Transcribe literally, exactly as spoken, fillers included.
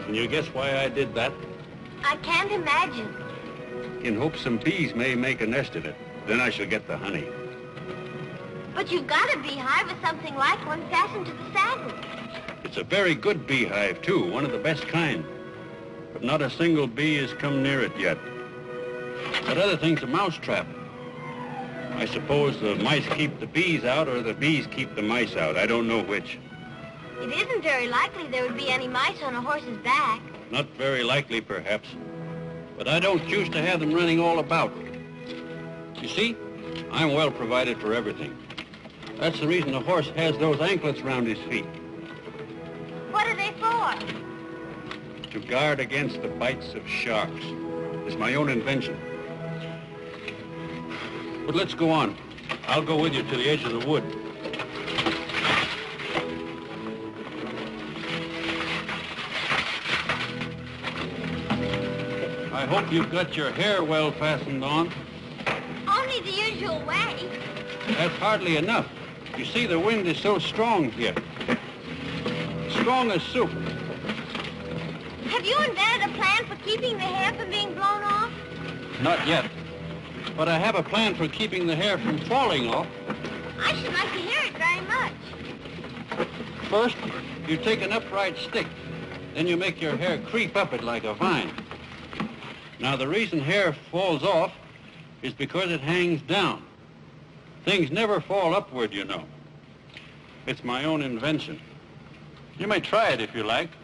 Can you guess why I did that? I can't imagine. In hopes some bees may make a nest in it. Then I shall get the honey. But you've got a beehive with something like one fastened to the saddle. It's a very good beehive, too, one of the best kind. But not a single bee has come near it yet. That other thing's a mousetrap. I suppose the mice keep the bees out or the bees keep the mice out. I don't know which. It isn't very likely there would be any mice on a horse's back. Not very likely, perhaps. But I don't choose to have them running all about. You see, I'm well provided for everything. That's the reason the horse has those anklets round his feet. What are they for? To guard against the bites of sharks. It's my own invention. But let's go on. I'll go with you to the edge of the wood. I hope you've got your hair well fastened on. Only the usual way. That's hardly enough. You see, the wind is so strong here. Strong as soup. Have you invented a plan for keeping the hair from being blown off? Not yet. But I have a plan for keeping the hair from falling off. I should like to hear it very much. First, you take an upright stick. Then you make your hair creep up it like a vine. Now, the reason hair falls off is because it hangs down. Things never fall upward, you know. It's my own invention. You may try it if you like.